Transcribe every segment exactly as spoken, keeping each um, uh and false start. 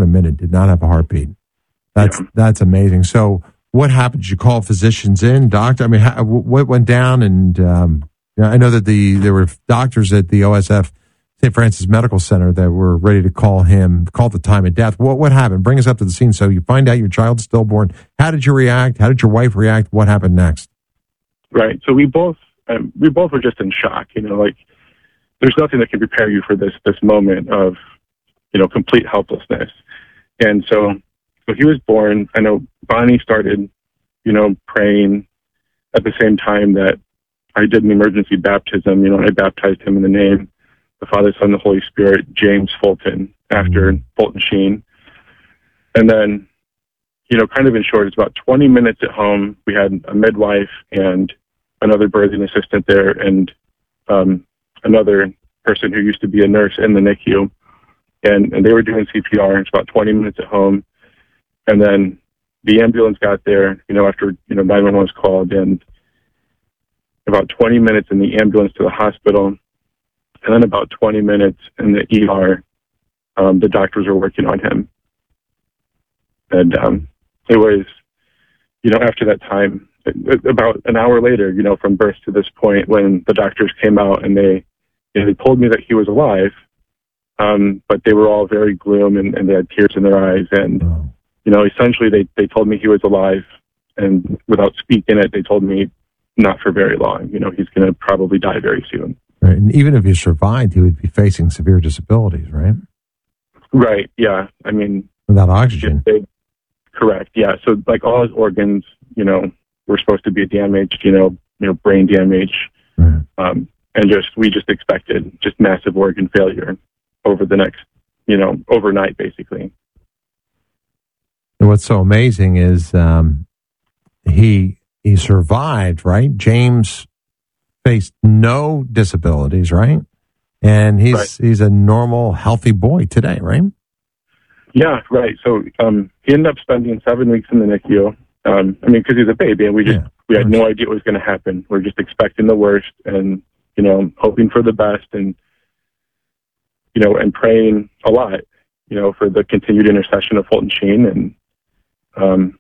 a minute, did not have a heartbeat. That's yeah. that's amazing. So what happened? Did you call physicians in, doctor? I mean, how, what went down? And um, you know, I know that the there were doctors at the O S F Saint Francis Medical Center that were ready to call him, call the time of death. What what happened? Bring us up to the scene. So you find out your child's stillborn. How did you react? How did your wife react? What happened next? Right. So we both um, we both were just in shock. You know, like there's nothing that can prepare you for this this moment of, you know, complete helplessness. And so, so he was born. I know Bonnie started, you know, praying at the same time that I did an emergency baptism. You know, and I baptized him in the name the Father, Son, and the Holy Spirit, James Fulton, after mm-hmm. Fulton Sheen. And then, you know, kind of in short, it's about twenty minutes at home. We had a midwife and another birthing assistant there, and um, another person who used to be a nurse in the N I C U. And, and they were doing C P R. It's about twenty minutes at home. And then the ambulance got there, you know, after, you know, nine one one was called, and about twenty minutes in the ambulance to the hospital. And then about twenty minutes in the E R, um, the doctors were working on him. And um, it was, you know, after that time, about an hour later, you know, from birth to this point, when the doctors came out and they, you know, they told me that he was alive, um, but they were all very gloom and, and they had tears in their eyes. And, you know, essentially they, they told me he was alive, and without speaking it, they told me not for very long. You know, he's going to probably die very soon. Right. And even if he survived, he would be facing severe disabilities, right? Right. Yeah. I mean, without oxygen. They, correct. Yeah. So like all his organs, you know, were supposed to be damaged, you know, you know, brain damage. Right. Um, and just, we just expected just massive organ failure over the next, you know, overnight, basically. And what's so amazing is um, he, he survived, right? James faced no disabilities, right? And he's right. he's a normal, healthy boy today, right? Yeah, right. So um, he ended up spending seven weeks in the N I C U. Um, I mean, because he's a baby, and we just yeah, we had no idea what was going to happen. We're just expecting the worst, and you know, hoping for the best, and you know, and praying a lot, you know, for the continued intercession of Fulton Sheen, and um,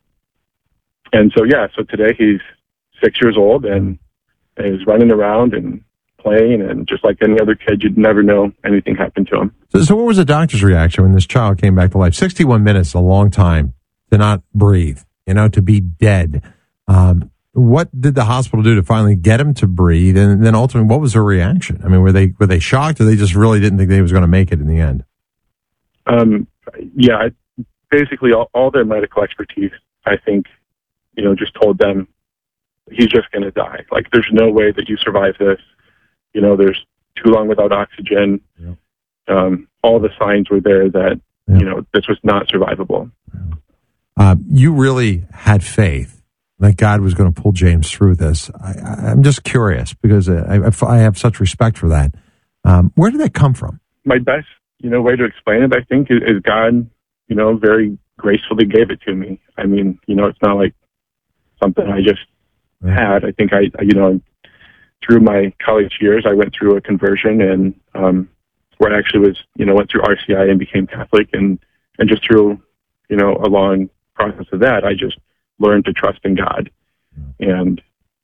and so yeah, so today he's six years old and is running around and playing, and just like any other kid, you'd never know anything happened to him. So, so what was the doctor's reaction when this child came back to life? sixty-one minutes, a long time to not breathe, you know, to be dead. Um, what did the hospital do to finally get him to breathe? And then ultimately, what was their reaction? I mean, were they were they shocked, or they just really didn't think they was going to make it in the end? Um, yeah, basically all, all their medical expertise, I think, you know, just told them he's just going to die. Like, there's no way that you survive this. You know, there's too long without oxygen. Yeah. Um, all the signs were there that, yeah. you know, this was not survivable. Yeah. Uh, you really had faith that God was going to pull James through this. I, I'm just curious because I, I have such respect for that. Um, where did that come from? My best, you know, way to explain it, I think, is, is God, you know, very gracefully gave it to me. I mean, you know, it's not like something I just had. I think I, you know, through my college years, I went through a conversion, and um, where I actually was, you know, went through R C I and became Catholic, and, and just through, you know, a long process of that, I just learned to trust in God. And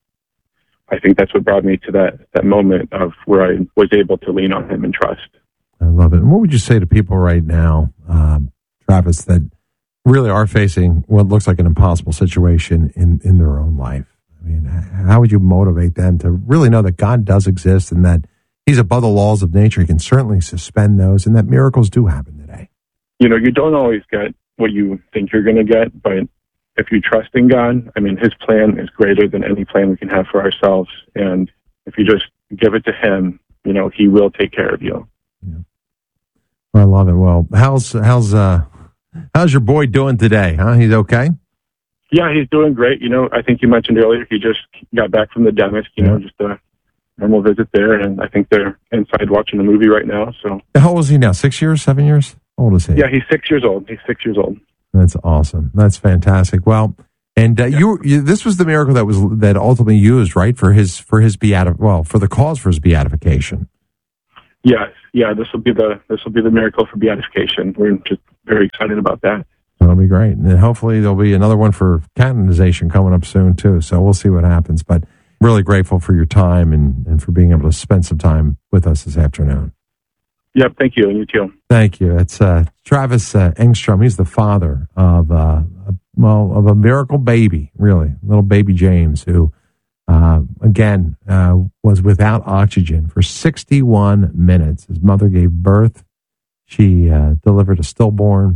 I think that's what brought me to that, that moment of where I was able to lean on him and trust. I love it. And what would you say to people right now, um, Travis, that really are facing what looks like an impossible situation in, in their own life? I mean, how would you motivate them to really know that God does exist and that he's above the laws of nature? He can certainly suspend those, and that miracles do happen today. You know, you don't always get what you think you're going to get, but if you trust in God, I mean, his plan is greater than any plan we can have for ourselves. And if you just give it to him, you know, he will take care of you. Yeah. Well, I love it. Well, how's, how's, uh, how's your boy doing today? Huh? He's okay? Yeah, he's doing great. You know, I think you mentioned earlier, he just got back from the dentist, you yeah. know, just a normal visit there. And I think they're inside watching a movie right now. So how old is he now? Six years, seven years? How old is he? Yeah, he's six years old. He's six years old. That's awesome. That's fantastic. Well, and uh, yeah. you, you, this was the miracle that was that ultimately used, right, for his for his beati- well, for the cause for his beatification. Yes, yeah. This will be the this will be the miracle for beatification. We're just very excited about that. That'll be great. And then hopefully there'll be another one for canonization coming up soon too. So we'll see what happens. But really grateful for your time and, and for being able to spend some time with us this afternoon. Yep, thank you, and you too. Thank you. It's uh, Travis uh, Engstrom. He's the father of, uh, a, well, of a miracle baby, really, little baby James, who, uh, again, uh, was without oxygen for sixty-one minutes. His mother gave birth. She uh, delivered a stillborn.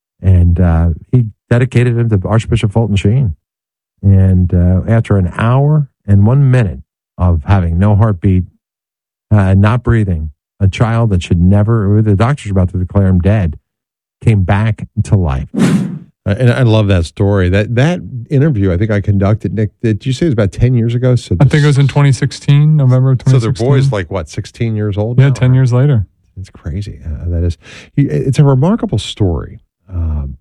And uh, he dedicated him to Archbishop Fulton Sheen. And uh, after an hour and one minute of having no heartbeat, uh, not breathing, a child that should never, the doctors were about to declare him dead, came back to life. Uh, and I love that story. That that interview, I think I conducted, Nick, did you say it was about ten years ago? So I think it was in twenty sixteen, November of twenty sixteen. So their boy's like, what, sixteen years old Yeah, now, ten or? years later. It's crazy. Uh, that is, it's a remarkable story. Um,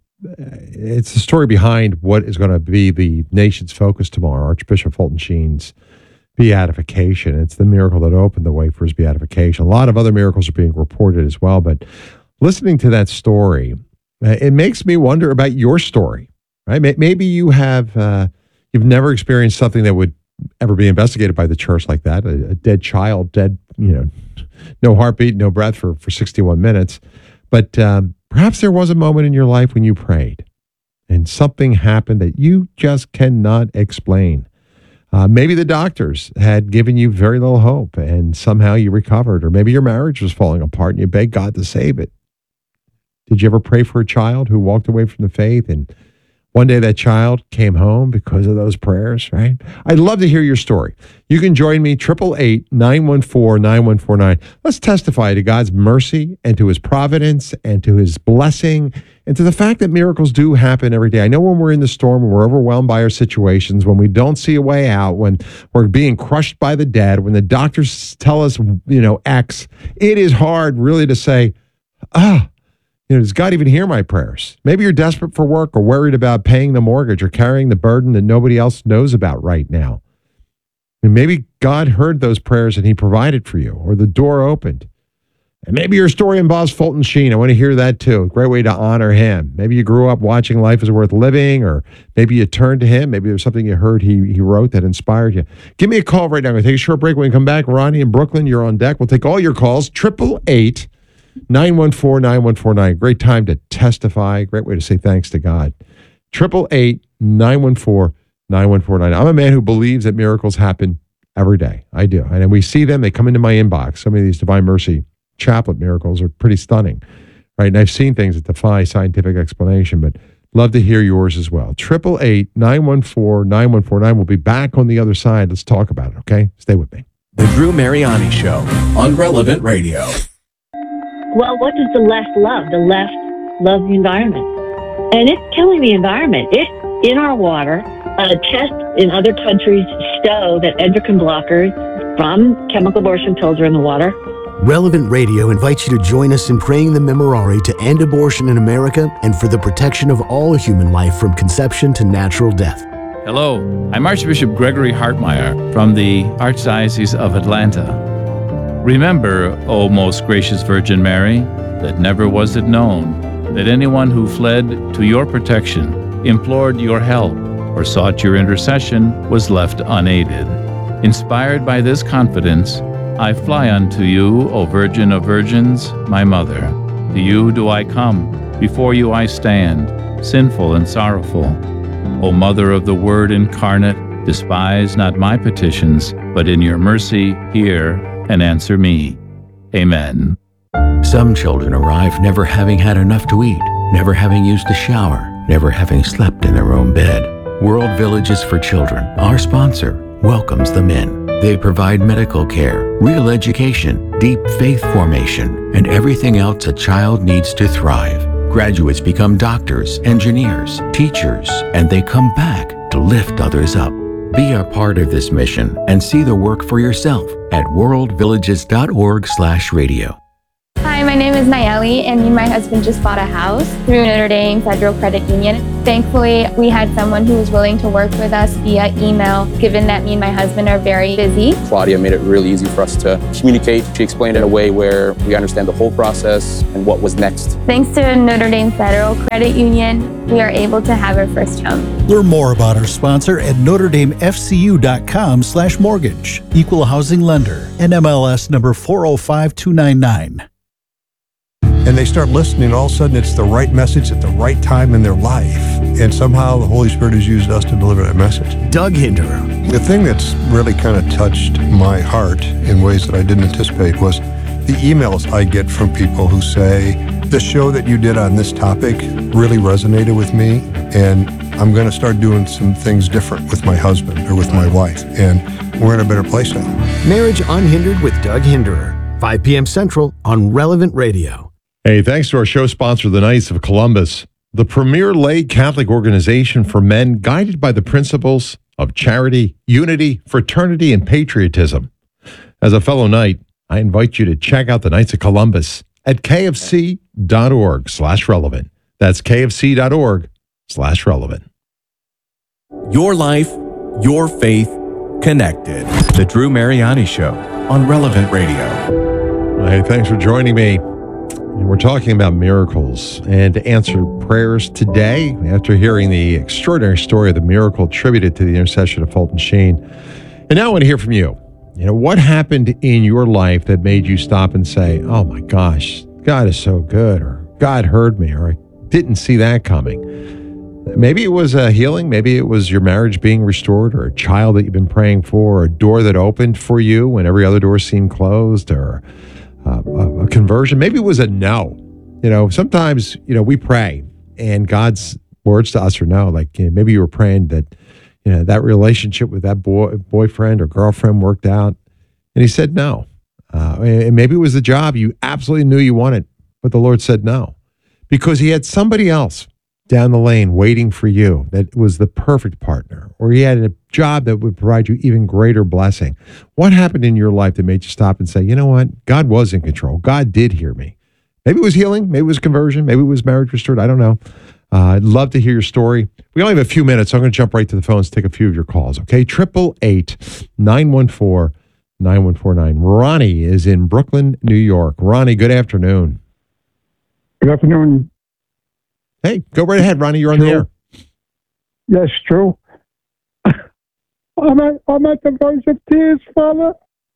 it's the story behind what is going to be the nation's focus tomorrow, Archbishop Fulton Sheen's beatification. It's the miracle that opened the way for his beatification. A lot of other miracles are being reported as well, but listening to that story, uh, it makes me wonder about your story, right? Maybe you have, uh, you've never experienced something that would ever be investigated by the church like that, a, a dead child, dead, you know, no heartbeat, no breath for, for sixty-one minutes. But um, perhaps there was a moment in your life when you prayed and something happened that you just cannot explain. Uh, maybe the doctors had given you very little hope and somehow you recovered, or maybe your marriage was falling apart and you begged God to save it. Did you ever pray for a child who walked away from the faith and one day that child came home because of those prayers, right? I'd love to hear your story. You can join me, eight eight eight, nine one four, nine one four nine. Let's testify to God's mercy and to his providence and to his blessing and to the fact that miracles do happen every day. I know when we're in the storm, when we're overwhelmed by our situations, when we don't see a way out, when we're being crushed by the dead, when the doctors tell us, you know, X, it is hard really to say, ah, you know, does God even hear my prayers? Maybe you're desperate for work or worried about paying the mortgage or carrying the burden that nobody else knows about right now. And maybe God heard those prayers and he provided for you, or the door opened. And maybe your story involves Fulton Sheen. I want to hear that too. Great way to honor him. Maybe you grew up watching Life is Worth Living, or maybe you turned to him. Maybe there's something you heard he, he wrote that inspired you. Give me a call right now. I'm going to take a short break. When we come back, Ronnie in Brooklyn, you're on deck. We'll take all your calls. Triple eight. nine one four, nine one four nine. Great time to testify. Great way to say thanks to God. eight eight eight, nine one four, nine one four nine. I'm a man who believes that miracles happen every day. I do. And we see them. They come into my inbox. Some of these Divine Mercy Chaplet miracles are pretty stunning, right? And I've seen things that defy scientific explanation, but love to hear yours as well. eight eight eight, nine one four, nine one four nine. We'll be back on the other side. Let's talk about it, okay? Stay with me. The Drew Mariani Show on Relevant Radio. Well, what does the left love? The left loves the environment. And it's killing the environment. It's in our water. Uh, tests in other countries show that endocrine blockers from chemical abortion pills are in the water. Relevant Radio invites you to join us in praying the Memorare to end abortion in America and for the protection of all human life from conception to natural death. Hello, I'm Archbishop Gregory Hartmeyer from the Archdiocese of Atlanta. Remember, O most gracious Virgin Mary, that never was it known that anyone who fled to your protection, implored your help, or sought your intercession was left unaided. Inspired by this confidence, I fly unto you, O Virgin of Virgins, my Mother. To you do I come, before you I stand, sinful and sorrowful. O Mother of the Word incarnate, despise not my petitions, but in your mercy hear and answer me. Amen. Some children arrive never having had enough to eat, never having used a shower, never having slept in their own bed. World Villages for Children, our sponsor, welcomes them in. They provide medical care, real education, deep faith formation, and everything else a child needs to thrive. Graduates become doctors, engineers, teachers, and they come back to lift others up. Be a part of this mission and see the work for yourself at world villages dot org slash radio. Hi, my name is Nayeli, and me and my husband just bought a house through Notre Dame Federal Credit Union. Thankfully, we had someone who was willing to work with us via email, given that me and my husband are very busy. Claudia made it really easy for us to communicate. She explained it in a way where we understand the whole process and what was next. Thanks to Notre Dame Federal Credit Union, we are able to have our first home. Learn more about our sponsor at notre dame f c u dot com slash mortgage. Equal housing lender. N M L S number four oh five two nine nine. And they start listening, all of a sudden it's the right message at the right time in their life. And somehow the Holy Spirit has used us to deliver that message. Doug Hinderer. The thing that's really kind of touched my heart in ways that I didn't anticipate was the emails I get from people who say, the show that you did on this topic really resonated with me, and I'm going to start doing some things different with my husband or with my wife, and we're in a better place now. Marriage Unhindered with Doug Hinderer, five p.m. Central on Relevant Radio. Hey, thanks to our show sponsor, the Knights of Columbus, the premier lay Catholic organization for men guided by the principles of charity, unity, fraternity, and patriotism. As a fellow Knight, I invite you to check out the Knights of Columbus at kfc.org slash relevant. That's kfc.org slash relevant. Your life, your faith, connected. The Drew Mariani Show on Relevant Radio. Hey, thanks for joining me. And we're talking about miracles and answered prayers today after hearing the extraordinary story of the miracle attributed to the intercession of Fulton Sheen. And now I want to hear from you. You know, what happened in your life that made you stop and say, oh my gosh, God is so good, or God heard me, or I didn't see that coming. Maybe it was a healing. Maybe it was your marriage being restored, or a child that you've been praying for, or a door that opened for you when every other door seemed closed, or uh, a conversion. Maybe it was a no. You know, sometimes, you know, we pray and God's words to us are no. Like, you know, maybe you were praying that, you know, that relationship with that boy, boyfriend or girlfriend worked out, and he said no. Uh, and maybe it was the job you absolutely knew you wanted, but the Lord said no, because he had somebody else down the lane waiting for you that was the perfect partner, or he had a job that would provide you even greater blessing. What happened in your life that made you stop and say, you know what? God was in control. God did hear me. Maybe it was healing. Maybe it was conversion. Maybe it was marriage restored. I don't know. Uh, I'd love to hear your story. We only have a few minutes, so I'm going to jump right to the phones, take a few of your calls, okay? eight eight eight, nine one four, nine one four nine. Ronnie is in Brooklyn, New York. Ronnie, good afternoon. Good afternoon. Hey, go right ahead, Ronnie. You're on True. the air. Yes, true. I'm at, I'm at the verge of tears, Father,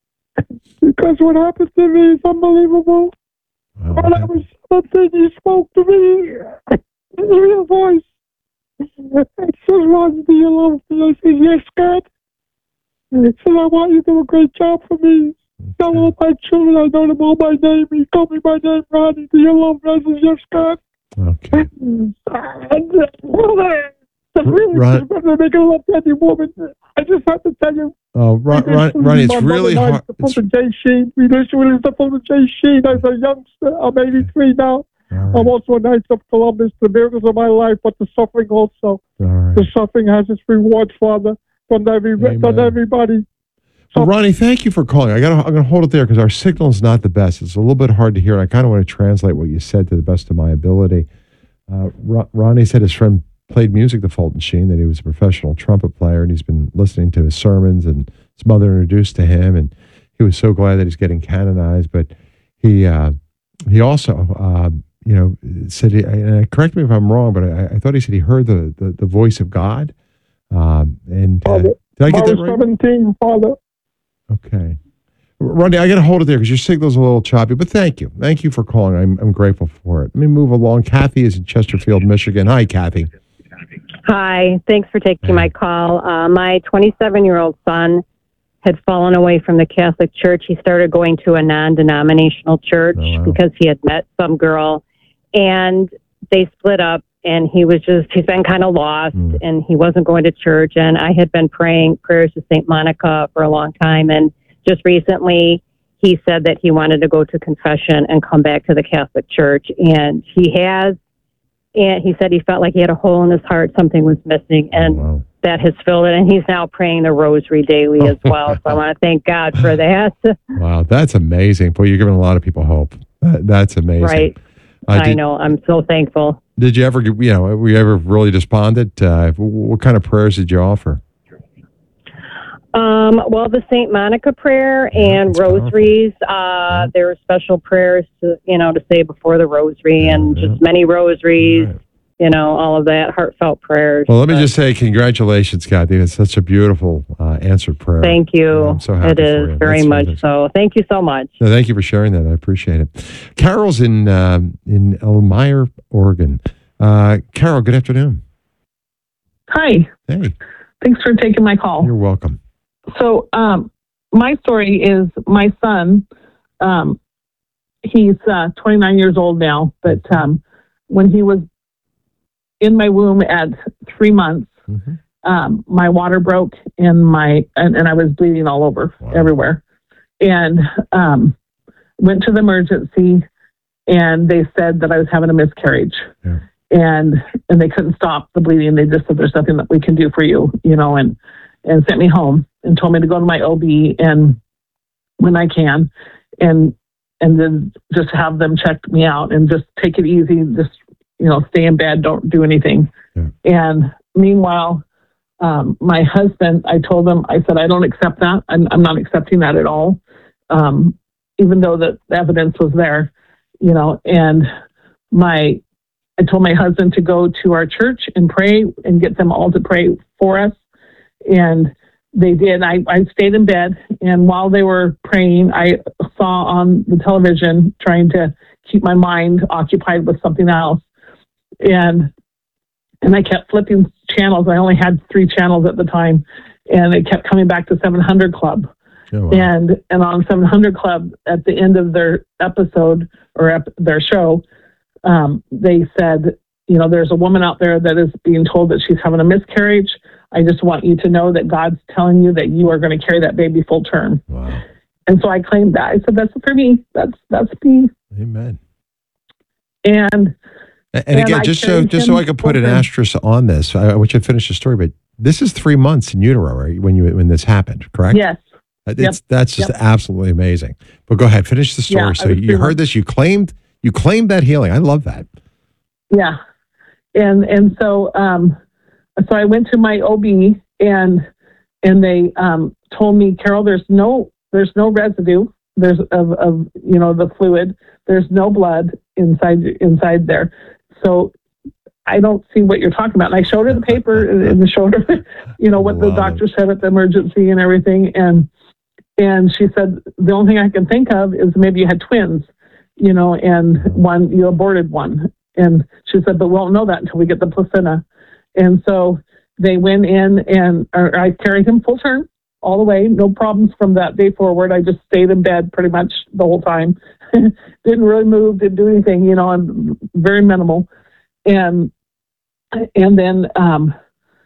because what happened to me is unbelievable. Oh, When I was something, you spoke to me in your voice. It says, Ron, do you love me? I said, yes, God. It said, I want you to do a great job for me. Tell all my children I know them all by name. He called me by name, Ronnie. Do you love me? I said, yes, God. Okay. And, uh, well, that's really Ron- to make a love to any woman. I just have to tell you. Oh, Ron, Ron, Ronnie, it's really hard. The Fulton J. Sheen. We literally was the Fulton J. Sheen as a youngster. I'm eighty-three now. Right. I'm also a Knights of Columbus. The miracles of my life, but the suffering also. Right. The suffering has its reward, Father, from every from everybody. Well, Ronnie, thank you for calling. I got. I'm going to hold it there because our signal is not the best. It's a little bit hard to hear. And I kind of want to translate what you said to the best of my ability. Uh, Ron, Ronnie said his friend played music to Fulton Sheen, that he was a professional trumpet player, and he's been listening to his sermons, and his mother introduced to him, and he was so glad that he's getting canonized. But he uh, he also, uh, you know, said, he, and correct me if I'm wrong, but I, I thought he said he heard the, the, the voice of God. Um, and uh, did I get that right? seventeen, Father. Okay. Ronnie, I got to hold it there because your signal's a little choppy, but thank you. Thank you for calling. I'm, I'm grateful for it. Let me move along. Kathy is in Chesterfield, Michigan. Hi, Kathy. Hi. Thanks for taking my call. Uh, my twenty-seven-year-old son had fallen away from the Catholic Church. He started going to a non-denominational church Oh, wow. because he had met some girl, and they split up, and he was just, he's been kind of lost, Mm. and he wasn't going to church, and I had been praying prayers to Saint Monica for a long time, and just recently he said that he wanted to go to confession and come back to the Catholic Church, and he has, and he said he felt like he had a hole in his heart, something was missing, and Wow. that has filled it, and he's now praying the rosary daily as well, so I want to thank God for that. Wow, that's amazing. Boy, you're giving a lot of people hope. That, that's amazing. Right. Uh, I did, know. I'm so thankful. Did you ever, you know, were you ever really despondent? Uh, what kind of prayers did you offer? Um, well, the Saint Monica prayer Yeah, and that's rosaries. Uh, there were special prayers to, you know, to say before the rosary, Yeah, and yeah. just many rosaries. Right. You know, all of that, heartfelt prayers. Well, let me But just say congratulations, Kathy. It's such a beautiful uh, answered prayer. Thank you. I'm so happy It for is you. very That's much fantastic. so. Thank you so much. No, thank you for sharing that. I appreciate it. Carol's in um, in Elmira, Oregon. Uh, Carol, good afternoon. Hi. Hey, Thanks for taking my call. you're welcome. So, um, my story is my son. Um, he's uh, twenty-nine years old now, but um, when he was in my womb at three months, Mhm. um, my water broke and my and, and I was bleeding all over Wow. everywhere, and um, went to the emergency, and they said that I was having a miscarriage. Yeah. And and they couldn't stop the bleeding. They just said there's nothing that we can do for you, you know, and and sent me home and told me to go to my O B and when I can, and and then just have them check me out and just take it easy, just you know, stay in bed, don't do anything. Yeah. And meanwhile, um, my husband, I told him, I said I don't accept that. I'm I'm not accepting that at all, um, even though the, the evidence was there, you know, and my. I told my husband to go to our church and pray and get them all to pray for us. And they did. I, I stayed in bed. And while they were praying, I saw on the television trying to keep my mind occupied with something else. And and I kept flipping channels. I only had three channels at the time. And it kept coming back to seven hundred Club. Oh, wow. And and on seven hundred Club, at the end of their episode or ep- their show, Um, they said, you know, there's a woman out there that is being told that she's having a miscarriage. I just want you to know that God's telling you that you are going to carry that baby full term. Wow. And so I claimed that. I said, that's for me. That's that's me. Amen. And And, and And again, I just so carried just so him I could put an full term. asterisk on this, I, I want you to finish the story, but this is three months in utero, right? When you when this happened, correct? yes, It's, Yep. That's just Yep. absolutely amazing. But go ahead, finish the story. Yeah, I so was you three heard months. this, you claimed you claimed that healing. I love that. yeah. And and so um, so I went to my O B and and they um, told me, Carol, there's no there's no residue. There's of, of you know the fluid. There's no blood inside inside there. So I don't see what you're talking about. And I showed her the paper and, and showed her, you know, what the Love doctor said at the emergency and everything. And and she said the only thing I can think of is maybe you had twins, you know, and one you aborted one. And she said, but we won't know that until we get the placenta. And so they went in and or I carried him full term all the way, no problems from that day forward. I just stayed in bed pretty much the whole time. Didn't really move, didn't do anything, you know, I'm very minimal. And and then um,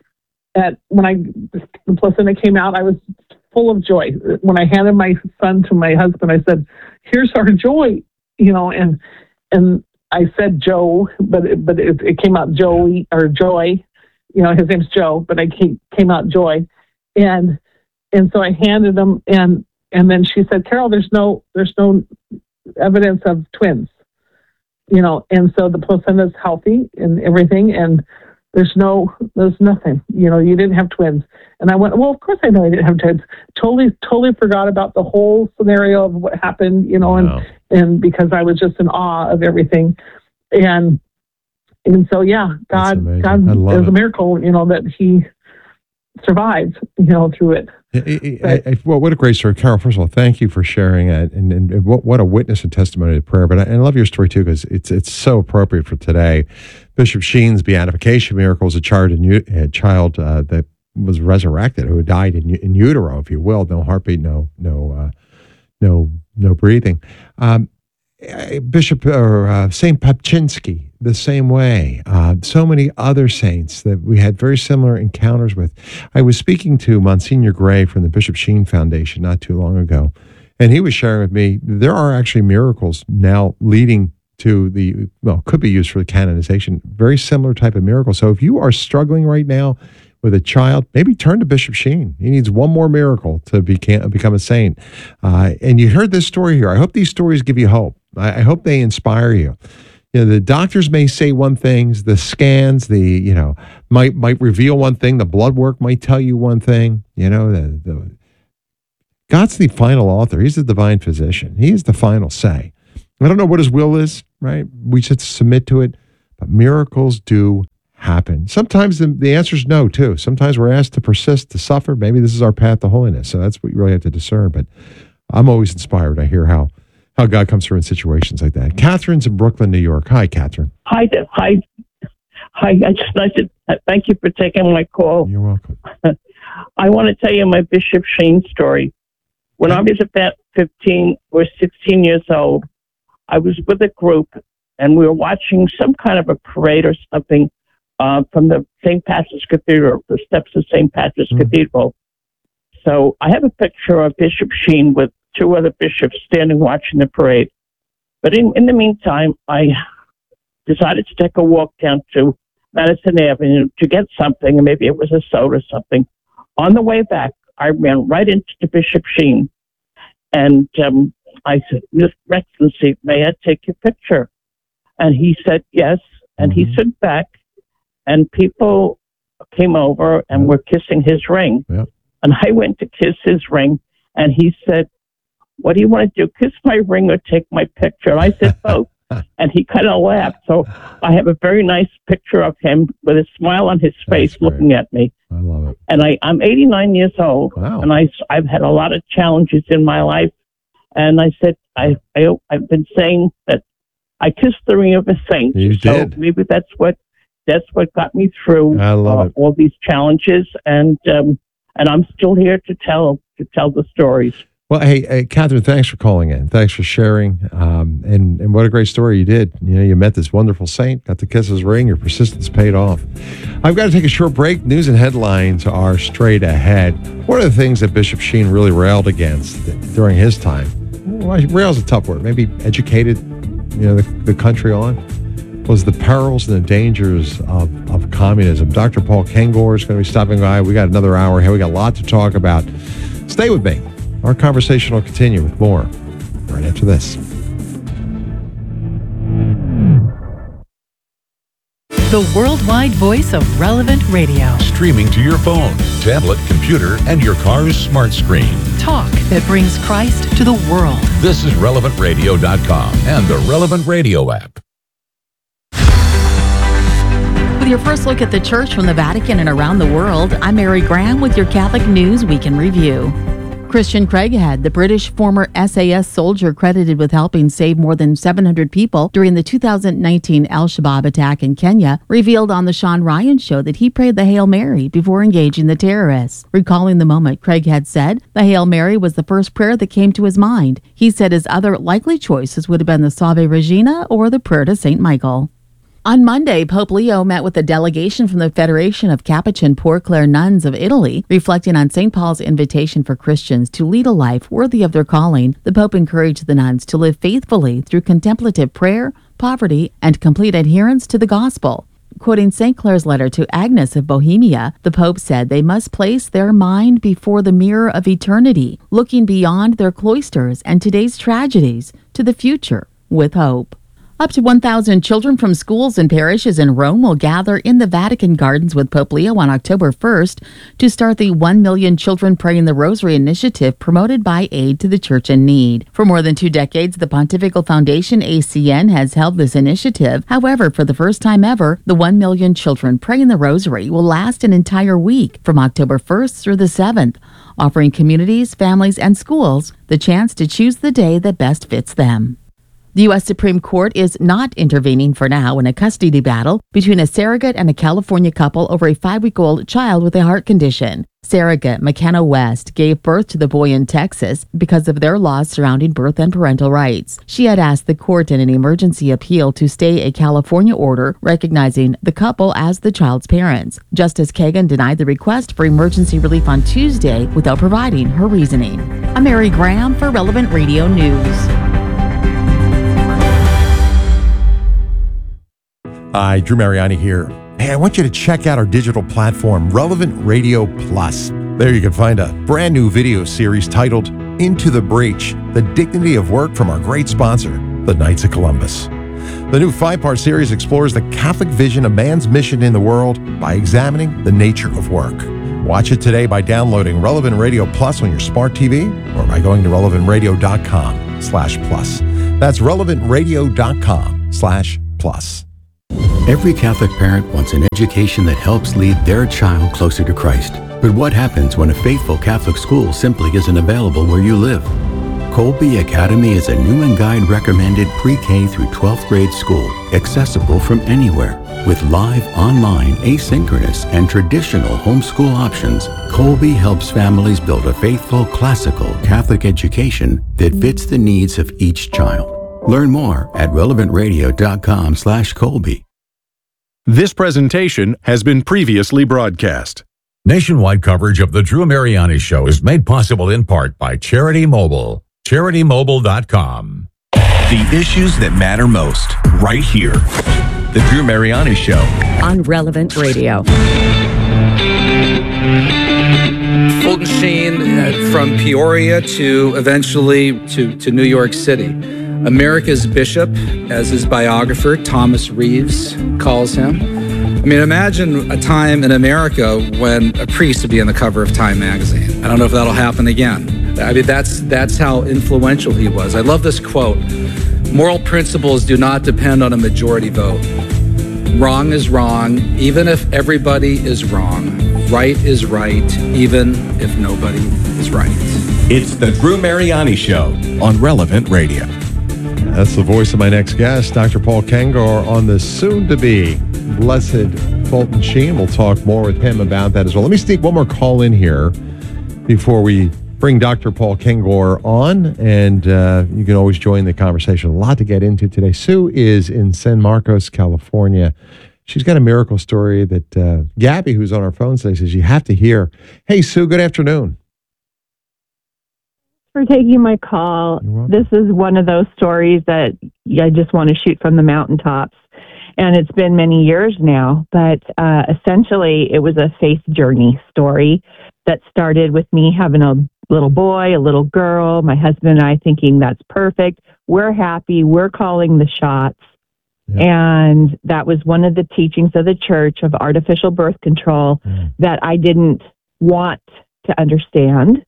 at when I the placenta came out, I was full of joy. When I handed my son to my husband, I said, "Here's our joy," you know, and and I said Joe, but it, but it, it came out Joey or Joy, you know, his name's Joe, but I came came out Joy, and and so I handed him, and and then she said, "Carol, there's no there's no evidence of twins." You know, and so the placenta's healthy and everything, and there's no, there's nothing. You know, you didn't have twins. And I went, well, of course I know I didn't have twins. Totally, totally forgot about the whole scenario of what happened. You know, Wow. and and because I was just in awe of everything, and and so yeah, That's God, amazing. God, I love it was it. a miracle. You know that He survived. You know, through it. I- I- I- well, what a great story, Carol. First of all, thank you for sharing it, and, and, and what, what a witness and testimony to prayer. But I, and I love your story too because it's it's so appropriate for today. Bishop Sheen's beatification miracle was a child, in, u- a child uh, that was resurrected, who died in, u- in utero, if you will, no heartbeat, no no uh, no no breathing. Um, eh, Bishop or uh, Saint Papczynski, the same way. Uh, so many other saints that we had very similar encounters with. I was speaking to Monsignor Gray from the Bishop Sheen Foundation not too long ago, and he was sharing with me there are actually miracles now leading to the, well, could be used for the canonization, very similar type of miracle. So if you are struggling right now with a child, maybe turn to Bishop Sheen. He needs one more miracle to become, become a saint. Uh, and you heard this story here. I hope these stories give you hope. I, I hope they inspire you. You know, the doctors may say one thing, the scans, the, you know, might might reveal one thing, the blood work might tell you one thing, you know, the, the God's the final author. He's the divine physician. He is the final say. I don't know what his will is, right? We should submit to it, but miracles do happen. Sometimes the, the answer is no, too. Sometimes we're asked to persist, to suffer. Maybe this is our path to holiness. So that's what you really have to discern. But I'm always inspired. I hear how how God comes through in situations like that. Catherine's in Brooklyn, New York. Hi, Catherine. Hi, there. Hi. Hi. I just like to thank you for taking my call. You're welcome. I want to tell you my Bishop Sheen story. When I was about fifteen or sixteen years old, I was with a group, and we were watching some kind of a parade or something uh, from the Saint Patrick's Cathedral, the steps of Saint Patrick's mm-hmm. Cathedral. So I have a picture of Bishop Sheen with two other bishops standing watching the parade. But in, in the meantime, I decided to take a walk down to Madison Avenue to get something, and maybe it was a soda or something. On the way back, I ran right into Bishop Sheen, and um, I said, Mister Excellency, may I take your picture? And he said yes, and mm-hmm. he stood back, and people came over and yep. were kissing his ring. Yep. And I went to kiss his ring, and he said, what do you want to do, kiss my ring or take my picture? And I said, both. And he kind of laughed. So I have a very nice picture of him with a smile on his face looking at me. I love it. And I, I'm eighty-nine years old, wow. and I, I've had a lot of challenges in my life. And I said, I, I, I've been saying that I kissed the ring of a saint. You so did. Maybe that's what that's what got me through I love uh, it. all these challenges. And um, and I'm still here to tell to tell the stories. Well, hey, hey, Catherine, thanks for calling in. Thanks for sharing. Um, and, and what a great story you did. You know, you met this wonderful saint, got to kiss his ring, your persistence paid off. I've got to take a short break. News and headlines are straight ahead. One of the things that Bishop Sheen really railed against during his time, well, rail's a tough word, maybe educated, you know, the, the country on, was the perils and the dangers of, of communism. Doctor Paul Kengor is going to be stopping by. We got another hour here. We got a lot to talk about. Stay with me. Our conversation will continue with more right after this. The worldwide voice of Relevant Radio. Streaming to your phone, tablet, computer, and your car's smart screen. Talk that brings Christ to the world. This is relevant radio dot com and the Relevant Radio app. With your first look at the church from the Vatican and around the world, I'm Mary Graham with your Catholic News Week in Review. Christian Craighead, the British former S A S soldier credited with helping save more than seven hundred people during the two thousand nineteen Al-Shabaab attack in Kenya, revealed on the Sean Ryan Show that he prayed the Hail Mary before engaging the terrorists. Recalling the moment, Craighead said, the Hail Mary was the first prayer that came to his mind. He said his other likely choices would have been the Salve Regina or the prayer to Saint Michael. On Monday, Pope Leo met with a delegation from the Federation of Capuchin Poor Clare Nuns of Italy. Reflecting on Saint Paul's invitation for Christians to lead a life worthy of their calling, the Pope encouraged the nuns to live faithfully through contemplative prayer, poverty, and complete adherence to the gospel. Quoting Saint Clare's letter to Agnes of Bohemia, the Pope said they must place their mind before the mirror of eternity, looking beyond their cloisters and today's tragedies to the future with hope. Up to one thousand children from schools and parishes in Rome will gather in the Vatican Gardens with Pope Leo on October first to start the one million Children Praying the Rosary initiative promoted by Aid to the Church in Need. For more than two decades, the Pontifical Foundation A C N has held this initiative. However, for the first time ever, the one million Children Praying the Rosary will last an entire week from October first through the seventh, offering communities, families, and schools the chance to choose the day that best fits them. The U S Supreme Court is not intervening for now in a custody battle between a surrogate and a California couple over a five-week-old child with a heart condition. Surrogate McKenna West gave birth to the boy in Texas because of their laws surrounding birth and parental rights. She had asked the court in an emergency appeal to stay a California order recognizing the couple as the child's parents. Justice Kagan denied the request for emergency relief on Tuesday without providing her reasoning. I'm Mary Graham for Relevant Radio News. Hi, Drew Mariani here. Hey, I want you to check out our digital platform, Relevant Radio Plus. There you can find a brand new video series titled Into the Breach, The Dignity of Work from our great sponsor, the Knights of Columbus. The new five-part series explores the Catholic vision of man's mission in the world by examining the nature of work. Watch it today by downloading Relevant Radio Plus on your smart T V or by going to relevant radio dot com slash plus. That's relevant radio dot com slash plus. Every Catholic parent wants an education that helps lead their child closer to Christ. But what happens when a faithful Catholic school simply isn't available where you live? Colby Academy is a Newman Guide recommended pre-K through twelfth grade school, accessible from anywhere. With live, online, asynchronous, and traditional homeschool options, Colby helps families build a faithful, classical Catholic education that fits the needs of each child. Learn more at relevant radio dot com slash Colby. This presentation has been previously broadcast. Nationwide coverage of the Drew Mariani Show is made possible in part by Charity Mobile. charity mobile dot com. The issues that matter most, right here. The Drew Mariani Show. On Relevant Radio. Fulton Sheen, uh, from Peoria to eventually to, to New York City. America's bishop, as his biographer, Thomas Reeves, calls him. I mean, imagine a time in America when a priest would be on the cover of Time magazine. I don't know if that'll happen again. I mean, that's that's how influential he was. I love this quote. Moral principles do not depend on a majority vote. Wrong is wrong, even if everybody is wrong. Right is right, even if nobody is right. It's the Drew Mariani Show on Relevant Radio. That's the voice of my next guest, Doctor Paul Kengor, on the soon-to-be Blessed Fulton Sheen. We'll talk more with him about that as well. Let me sneak one more call in here before we bring Doctor Paul Kengor on, and uh, you can always join the conversation. A lot to get into today. Sue is in San Marcos, California. She's got a miracle story that uh, Gabby, who's on our phone today, says you have to hear. Hey, Sue, good afternoon. For taking my call. This is one of those stories that I just want to shoot from the mountaintops. And it's been many years now, but uh, essentially it was a faith journey story that started with me having a little boy, a little girl, my husband and I thinking that's perfect. We're happy. We're calling the shots. Yeah. And that was one of the teachings of the church of artificial birth control mm. that I didn't want to understand.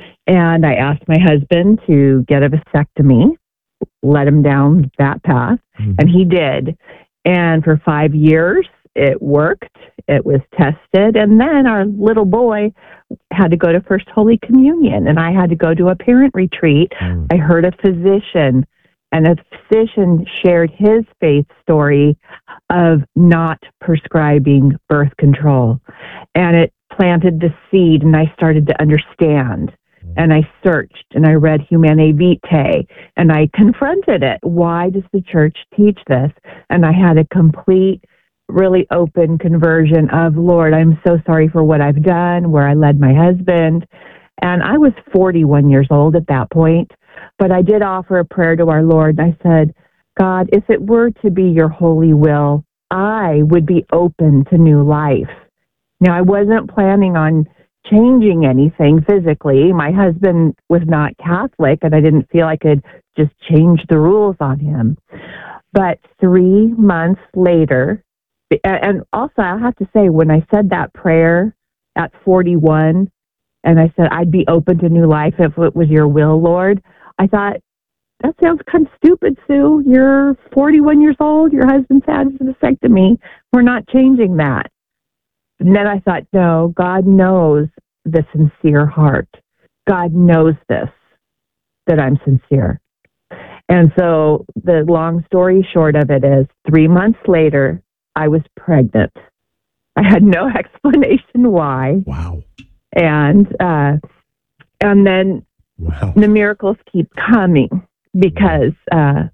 And I asked my husband to get a vasectomy, let him down that path, mm-hmm. and he did. And for five years, it worked. It was tested. And then our little boy had to go to First Holy Communion, and I had to go to a parent retreat. Mm. I heard a physician, and a physician shared his faith story of not prescribing birth control. And it planted the seed, and I started to understand. And I searched and I read Humanae Vitae and I confronted it. Why does the church teach this? And I had a complete, really open conversion of, Lord, I'm so sorry for what I've done, where I led my husband. And I was forty-one years old at that point, but I did offer a prayer to our Lord. And I said, God, if it were to be your holy will, I would be open to new life. Now, I wasn't planning on changing anything physically. My husband was not Catholic, and I didn't feel I could just change the rules on him. But three months later, and also I have to say, when I said that prayer at forty-one, and I said, I'd be open to new life if it was your will, Lord, I thought, that sounds kind of stupid, Sue. You're forty-one years old. Your husband's had a vasectomy. We're not changing that. And then I thought, no, God knows the sincere heart. God knows this, that I'm sincere. And so the long story short of it is, three months later, I was pregnant. I had no explanation why. Wow. And, uh, and then wow. the miracles keep coming because uh,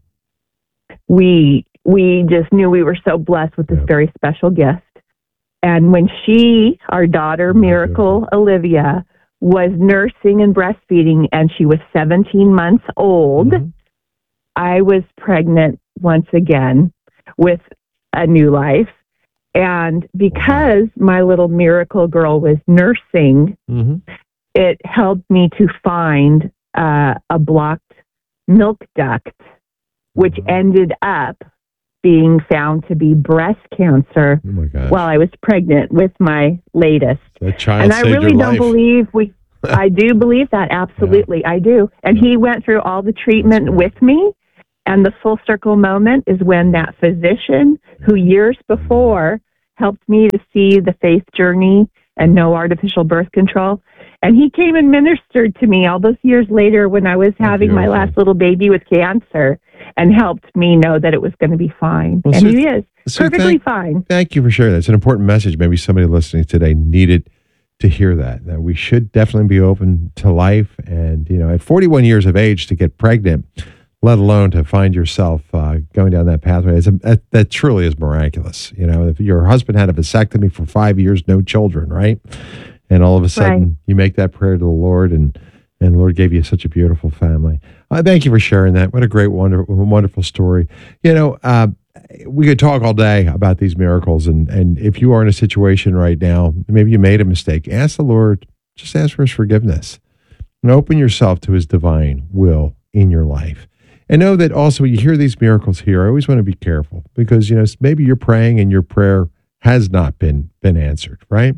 we, we just knew we were so blessed with this yeah. very special gift. And when she, our daughter, Miracle Olivia, was nursing and breastfeeding, and she was seventeen months old, mm-hmm. I was pregnant once again with a new life. And because my little miracle girl was nursing, mm-hmm. it helped me to find uh, a blocked milk duct which ended up being found to be breast cancer Oh my gosh. while I was pregnant with my latest. That child And I saved really your don't life. believe we, I do believe that, absolutely, I do. And he went through all the treatment with me, and the full circle moment is when that physician, who years before helped me to see the faith journey and no artificial birth control, and he came and ministered to me all those years later when I was having my last little baby with cancer, and helped me know that it was going to be fine. Well, and Sue- he is Sue, perfectly thank- fine. Thank you for sharing that. It's an important message. Maybe somebody listening today needed to hear that, that we should definitely be open to life. And, you know, at forty-one years of age to get pregnant, let alone to find yourself uh, going down that pathway, is a, that, that truly is miraculous. You know, if your husband had a vasectomy for five years, no children, right? And all of a sudden Right. you make that prayer to the Lord, and, and the Lord gave you such a beautiful family. Uh, thank you for sharing that. What a great, wonder, wonderful story. You know, uh, we could talk all day about these miracles. And, and if you are in a situation right now, maybe you made a mistake, ask the Lord, just ask for his forgiveness and open yourself to his divine will in your life. And know that also when you hear these miracles here, I always want to be careful because, you know, maybe you're praying and your prayer has not been, been answered, right?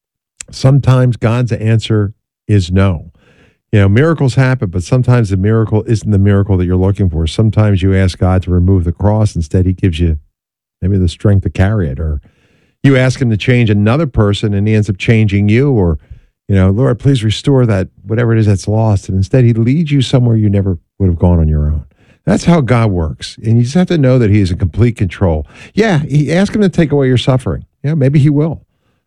Sometimes God's answer is no. You know, miracles happen, but sometimes the miracle isn't the miracle that you're looking for. Sometimes you ask God to remove the cross. Instead, he gives you maybe the strength to carry it. Or you ask him to change another person and he ends up changing you. Or, you know, Lord, please restore that, whatever it is that's lost. And instead, he leads you somewhere you never would have gone on your own. That's how God works. And you just have to know that he is in complete control. Yeah, he ask him to take away your suffering. Yeah, maybe he will.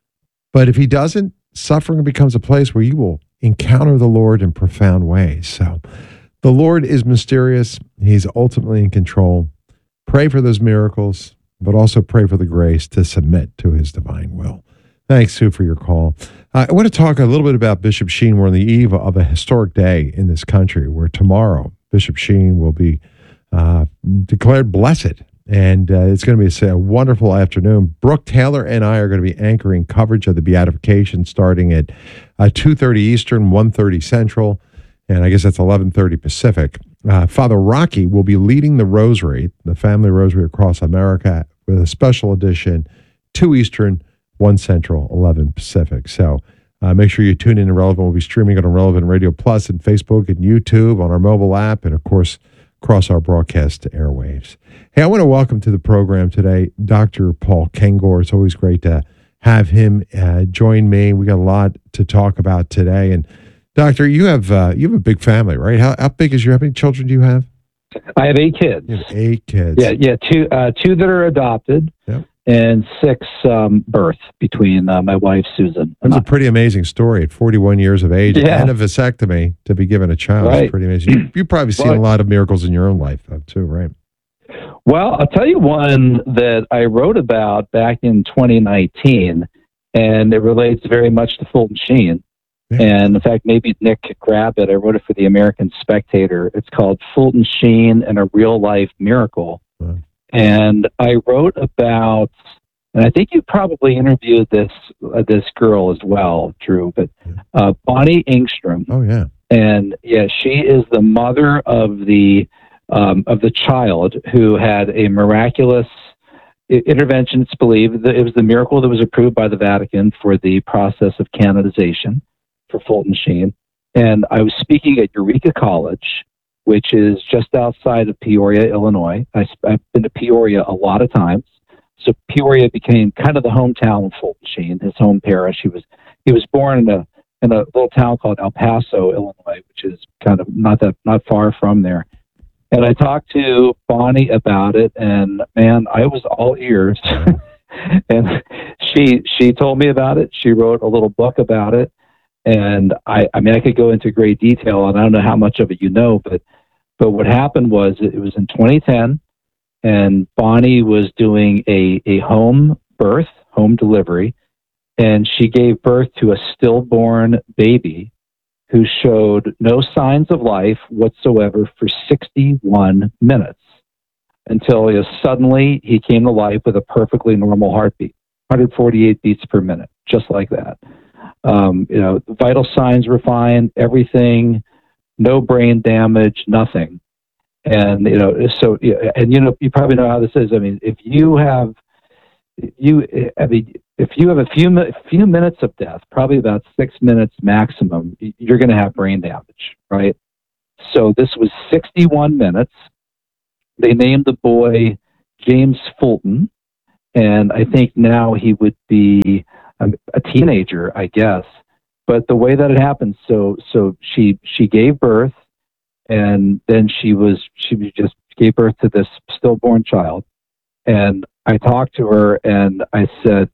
But if he doesn't, suffering becomes a place where you will encounter the Lord in profound ways. So the Lord is mysterious. He's ultimately in control. Pray for those miracles, but also pray for the grace to submit to his divine will. Thanks, Sue, for your call. Uh, I want to talk a little bit about Bishop Sheen. We're on the eve of a historic day in this country where tomorrow Bishop Sheen will be uh, declared blessed. And uh, it's going to be a, a wonderful afternoon. Brooke Taylor and I are going to be anchoring coverage of the beatification starting at uh, two thirty Eastern, one thirty Central, and I guess that's eleven thirty Pacific. Uh, Father Rocky will be leading the rosary, the family rosary across America, with a special edition, two Eastern, one Central, eleven Pacific. So uh, make sure you tune in to Relevant. We'll be streaming it on Relevant Radio Plus and Facebook and YouTube, on our mobile app, and of course, across our broadcast airwaves. Hey, I want to welcome to the program today Doctor Paul Kengor. It's always great to have him uh, join me. We got a lot to talk about today. And Doctor, you have uh, you have a big family, right? How, how big is your? How many children do you have? I have eight kids. You have eight kids. Yeah, yeah, two uh, two that are adopted, Yep. and six um, birth between uh, my wife Susan. That's a pretty amazing story at forty-one years of age Yeah. and a vasectomy to be given a child. Right. It's pretty amazing. You, you've probably seen Well- a lot of miracles in your own life, though, too, right? Well, I'll tell you one that I wrote about back in twenty nineteen, and it relates very much to Fulton Sheen. And in fact, maybe Nick could grab it. I wrote it for the American Spectator. It's called Fulton Sheen and a Real Life Miracle. And I wrote about, and I think you probably interviewed this uh, this girl as well, Drew, but uh, Bonnie Engstrom. Oh yeah, and yeah, she is the mother of the um, of the child who had a miraculous i- intervention. It's believed that it was the miracle that was approved by the Vatican for the process of canonization for Fulton Sheen. And I was speaking at Eureka College, which is just outside of Peoria, Illinois. I, sp- I've been to Peoria a lot of times. So Peoria became kind of the hometown of Fulton Sheen, his home parish. He was he was born in a in a little town called El Paso, Illinois, which is kind of not that not far from there. And I talked to Bonnie about it, and man, I was all ears. And she she told me about it. She wrote a little book about it. And I, I mean, I could go into great detail, and I don't know how much of it you know, but but what happened was it was in twenty ten, and Bonnie was doing a, a home birth, home delivery, and she gave birth to a stillborn baby who showed no signs of life whatsoever for sixty-one minutes until you know, suddenly he came to life with a perfectly normal heartbeat, one hundred forty-eight beats per minute, just like that. Um, you know, vital signs were fine, everything, no brain damage, nothing. And, you know, so, yeah, and, you know, you probably know how this is. I mean, if you have, you, I mean, if you have a few, mi- few minutes of death, probably about six minutes maximum, y- you're going to have brain damage, right? So this was sixty-one minutes. They named the boy James Fulton, and I think now he would be a, a teenager, I guess. But the way that it happened, so so she she gave birth, and then she was she was just gave birth to this stillborn child. And I talked to her, and I said,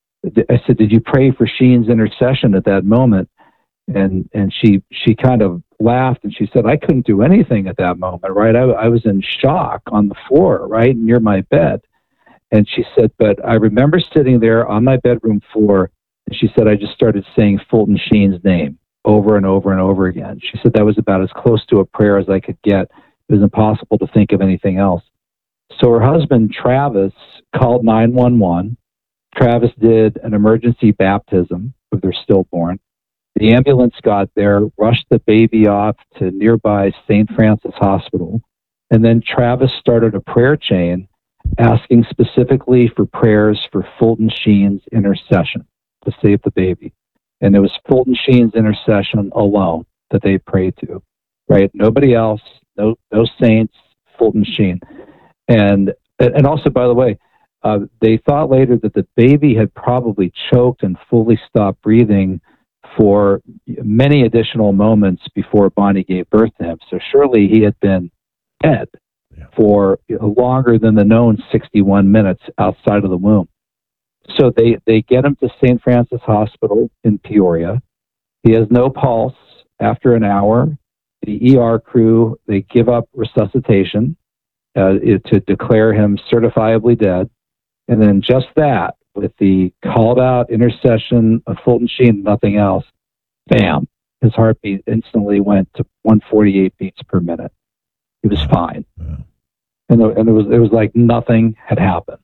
I said, did you pray for Sheen's intercession at that moment? And and she she kind of laughed, and she said, I couldn't do anything at that moment, right? I, I was in shock on the floor, right, near my bed. And she said, but I remember sitting there on my bedroom floor, and she said, I just started saying Fulton Sheen's name over and over and over again. She said that was about as close to a prayer as I could get. It was impossible to think of anything else. So her husband, Travis, called nine one one. Travis did an emergency baptism of their stillborn. The ambulance got there, rushed the baby off to nearby Saint Francis Hospital, and then Travis started a prayer chain asking specifically for prayers for Fulton Sheen's intercession to save the baby. And it was Fulton Sheen's intercession alone that they prayed to, right? Nobody else, no no saints, Fulton Sheen. And and also, by the way, uh, they thought later that the baby had probably choked and fully stopped breathing for many additional moments before Bonnie gave birth to him. So surely he had been dead yeah. for longer than the known sixty-one minutes outside of the womb. So they, they get him to Saint Francis Hospital in Peoria. He has no pulse. After an hour, the E R crew, they give up resuscitation uh, to declare him certifiably dead. And then just that, with the called out intercession of Fulton Sheen, nothing else, bam, his heartbeat instantly went to one forty-eight beats per minute. He was fine. Yeah. And, and it was it was like nothing had happened.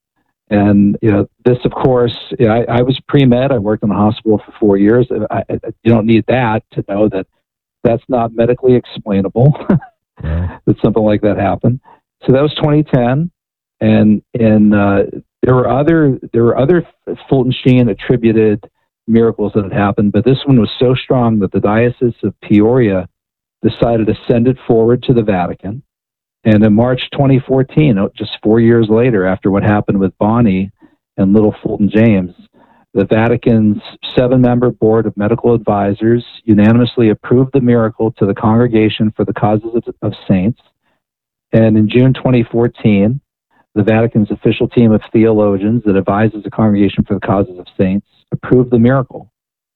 And, you know, this, of course, you know, I, I was pre-med. I worked in the hospital for four years. I, I, you don't need that to know that that's not medically explainable, yeah. that something like that happened. So that was twenty ten. And, and uh, there were other there were other Fulton Sheen attributed miracles that had happened, but this one was so strong that the Diocese of Peoria decided to send it forward to the Vatican. And in March twenty fourteen, just four years later, after what happened with Bonnie and little Fulton James, the Vatican's seven-member board of medical advisors unanimously approved the miracle to the Congregation for the Causes of, of Saints. And in June twenty fourteen, the Vatican's official team of theologians that advises the Congregation for the Causes of Saints approved the miracle.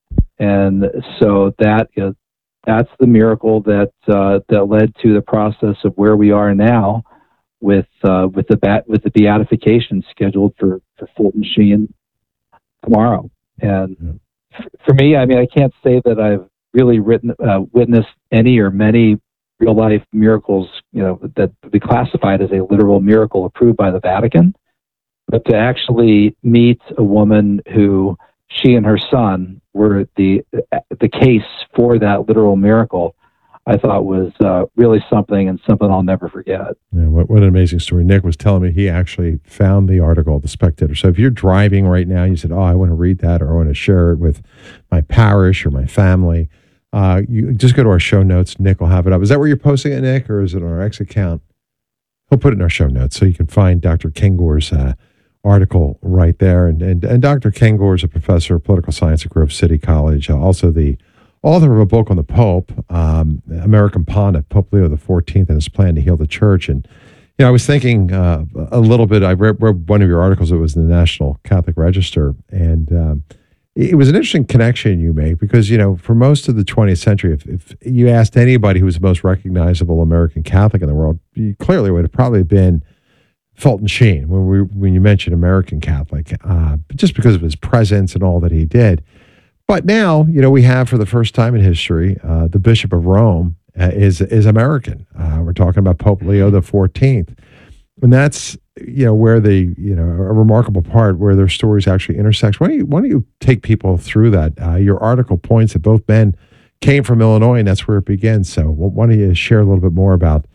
And so that is, that's the miracle that uh, that led to the process of where we are now, with uh, with the bat, with the beatification scheduled for, for Fulton Sheen tomorrow. And yeah. f- for me, I mean, I can't say that I've really written uh, witnessed any or many real life miracles, you know, that would be classified as a literal miracle approved by the Vatican. But to actually meet a woman who she and her son were the the case for that literal miracle, I thought was uh, really something, and something I'll never forget. Yeah, what, what an amazing story. Nick was telling me he actually found the article at The Spectator. So if you're driving right now, you said, oh, I want to read that, or I want to share it with my parish or my family, uh, you just go to our show notes. Nick will have it up. Is that where you're posting it, Nick, or is it on our X account? He'll put it in our show notes so you can find Doctor Kengor's uh, article right there. And, and and Doctor Kengor is a professor of political science at Grove City College, uh, also the author of a book on the Pope, um, American Pontiff, Pope Leo the fourteenth, and his plan to heal the church. And you know, I was thinking uh, a little bit. I read, read one of your articles. It was in the National Catholic Register, and um, it was an interesting connection you make, because you know, for most of the twentieth century, if, if you asked anybody who was the most recognizable American Catholic in the world, you clearly would have probably been Fulton Sheen, when we when you mentioned American Catholic, uh, just because of his presence and all that he did. But now, you know, we have for the first time in history, uh, the Bishop of Rome uh, is is American. Uh, we're talking about Pope Leo the fourteenth, and that's you know where the you know a remarkable part where their stories actually intersect. Why don't you why don't you take people through that? Uh, your article points that both men came from Illinois, and that's where it begins. So why don't you share a little bit more about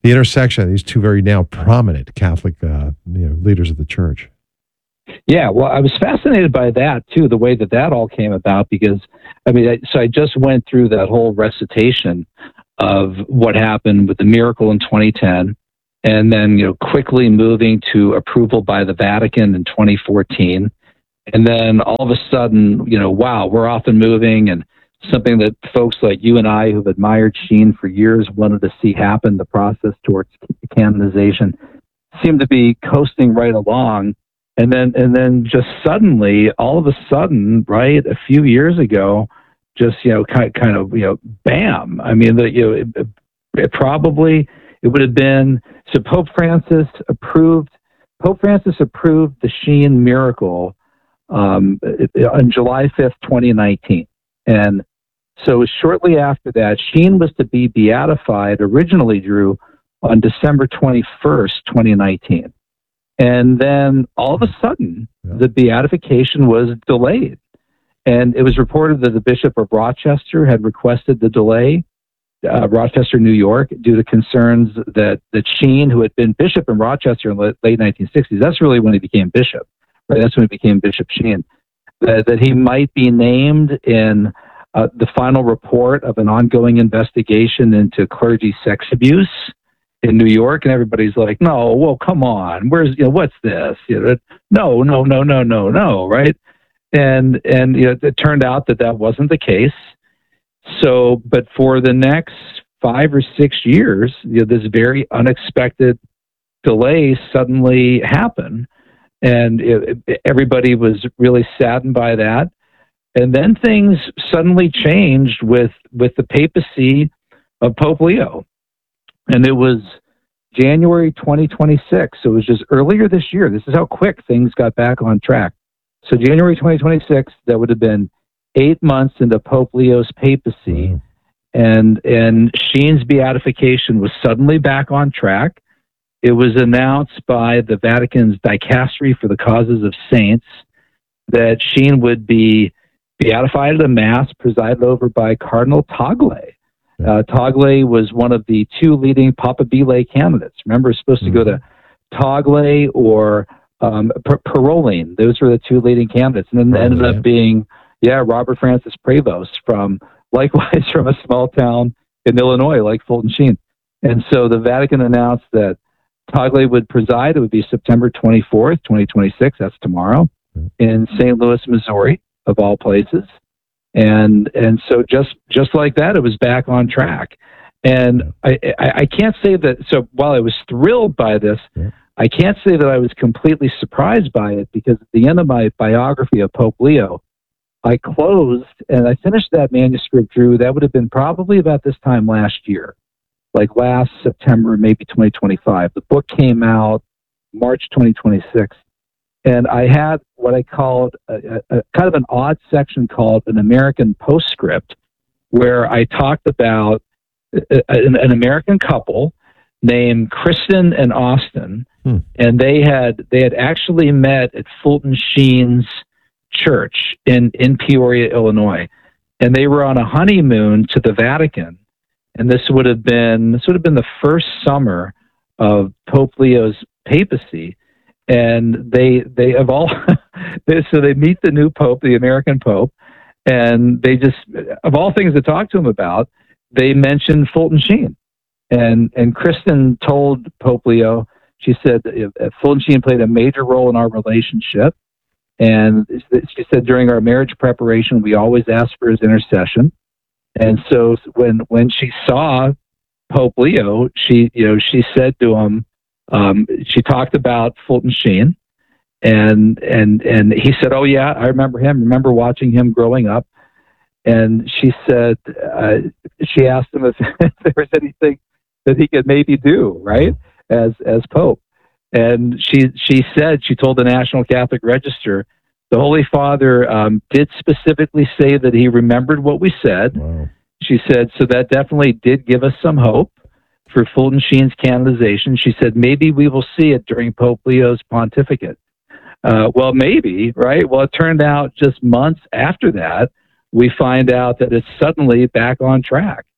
the intersection of these two very now prominent Catholic uh, you know, leaders of the church. Yeah, well, I was fascinated by that too, the way that that all came about, because I mean, I, so I just went through that whole recitation of what happened with the miracle in twenty ten, and then, you know, quickly moving to approval by the Vatican in twenty fourteen. And then all of a sudden, you know, wow, we're off and moving, and something that folks like you and I who've admired Sheen for years wanted to see happen, the process towards canonization, seemed to be coasting right along. And then, and then just suddenly, all of a sudden, right, a few years ago, just, you know, kind, kind of, you know, bam. I mean, the, you know, it, it probably, it would have been, so Pope Francis approved, Pope Francis approved the Sheen miracle um, on July fifth, twenty nineteen. And so shortly after that, Sheen was to be beatified originally, Drew, on December twenty-first, twenty nineteen. And then all of a sudden, yeah. the beatification was delayed. And it was reported that the Bishop of Rochester had requested the delay, uh, Rochester, New York, due to concerns that, that Sheen, who had been bishop in Rochester in the late nineteen sixties, that's really when he became bishop, right? That's when he became Bishop Sheen, that, that he might be named in uh, the final report of an ongoing investigation into clergy sex abuse in New York. And everybody's like, no, well, come on, where's, you know, what's this? You know, no, no, no, no, no, no, right? And, and, you know, it turned out that that wasn't the case. So, but for the next five or six years, you know, this very unexpected delay suddenly happened. And it, it, everybody was really saddened by that. And then things suddenly changed with, with the papacy of Pope Leo. And it was January twenty twenty-six. So it was just earlier this year. This is how quick things got back on track. So January twenty twenty-six, that would have been eight months into Pope Leo's papacy. Mm. And, and Sheen's beatification was suddenly back on track. It was announced by the Vatican's Dicastery for the Causes of Saints that Sheen would be beatified at a mass presided over by Cardinal Tagle. Uh, Tagle was one of the two leading Papabile candidates. Remember, it was supposed mm-hmm. to go to Tagle or um, P- Parolin. Those were the two leading candidates. And then it ended up being, yeah, Robert Francis Prevost, from, likewise from a small town in Illinois, like Fulton Sheen. And so the Vatican announced that Tagle would preside. It would be September twenty-fourth, twenty twenty-six. That's tomorrow, in Saint Louis, Missouri, of all places. And and so just just like that, it was back on track. And I, I, I can't say that, so while I was thrilled by this, yeah. I can't say that I was completely surprised by it, because at the end of my biography of Pope Leo, I closed and I finished that manuscript, Drew. That would have been probably about this time last year, like last September, maybe twenty twenty-five. The book came out March twenty twenty-six. And I had what I called a, a, a kind of an odd section called an American postscript, where I talked about a, an, an American couple named Kristen and Austin, hmm. and they had they had actually met at Fulton Sheen's church in, in Peoria, Illinois, and they were on a honeymoon to the Vatican. And this would have been this would have been the first summer of Pope Leo's papacy. And they they have all they, so they meet the new pope, the American pope, and they just, of all things to talk to him about, they mentioned Fulton Sheen. And and Kristen told Pope Leo, she said, Fulton Sheen played a major role in our relationship. And she said, during our marriage preparation, we always asked for his intercession. And so when when she saw Pope Leo, she you know she said to him, Um, she talked about Fulton Sheen, and and and he said, "Oh yeah, I remember him. Remember watching him growing up." And she said, uh, she asked him if, if there was anything that he could maybe do, right, as as Pope. And she she said, she told the National Catholic Register, the Holy Father um, did specifically say that he remembered what we said. Wow. She said, so that definitely did give us some hope for Fulton Sheen's canonization. She said, maybe we will see it during Pope Leo's pontificate. Uh, well, maybe, right? Well, it turned out just months after that, we find out that it's suddenly back on track.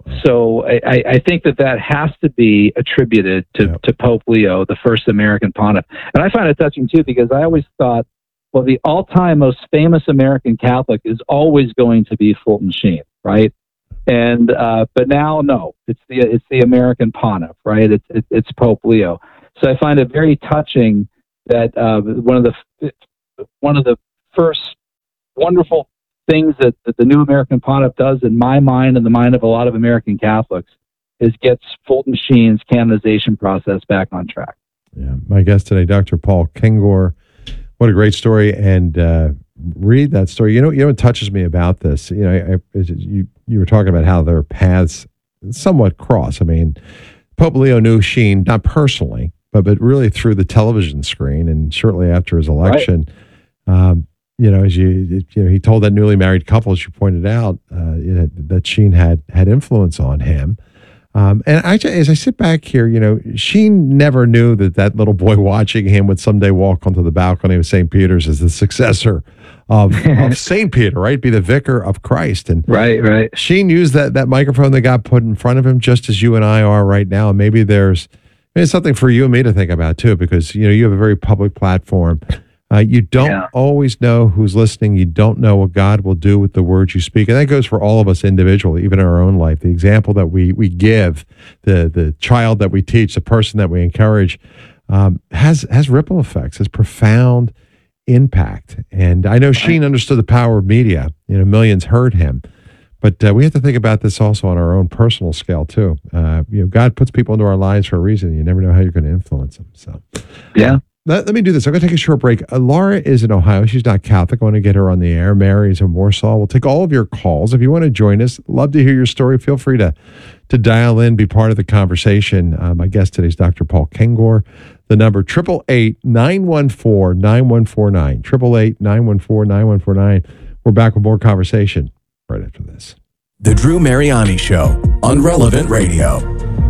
So I, I think that that has to be attributed to, yeah. to Pope Leo, the first American pontiff. And I find it touching, too, because I always thought, well, the all-time most famous American Catholic is always going to be Fulton Sheen, right? And uh, but now, no, it's the it's the American pontiff, right? It's it, it's Pope Leo. So I find it very touching that uh, one of the one of the first wonderful things that, that the new American pontiff does, in my mind and the mind of a lot of American Catholics, is gets Fulton Sheen's canonization process back on track. Yeah, my guest today, Doctor Paul Kengor. What a great story, and uh, read that story. You know, you know what touches me about this. You know, I, I, you you were talking about how their paths somewhat cross. I mean, Pope Leo knew Sheen not personally, but but really through the television screen, and shortly after his election, right. um, you know, as you you know, he told that newly married couple, as you pointed out, uh, you know, that Sheen had had influence on him. Um, and I, as I sit back here, you know, Sheen never knew that that little boy watching him would someday walk onto the balcony of Saint Peter's as the successor of, of Saint Peter, right? Be the vicar of Christ. And right, right. Sheen used that that microphone that got put in front of him, just as you and I are right now. And maybe there's maybe it's something for you and me to think about too, because you know you have a very public platform. Uh, you don't yeah. always know who's listening. You don't know what God will do with the words you speak. And that goes for all of us individually, even in our own life. The example that we we give, the the child that we teach, the person that we encourage, um, has has ripple effects, has profound impact. And I know Sheen understood the power of media. You know, millions heard him. But uh, we have to think about this also on our own personal scale, too. Uh, you know, God puts people into our lives for a reason. You never know how you're going to influence them. So, yeah. Let, let me do this. I'm going to take a short break. Uh, Laura is in Ohio. She's not Catholic. I want to get her on the air. Mary is in Warsaw. We'll take all of your calls. If you want to join us, love to hear your story. Feel free to to dial in, be part of the conversation. Uh, my guest today is Doctor Paul Kengor. The number, eight eight eight, nine one four, nine one four nine. eight eight eight, nine one four, nine one four nine. We're back with more conversation right after this. The Drew Mariani Show on Relevant Radio.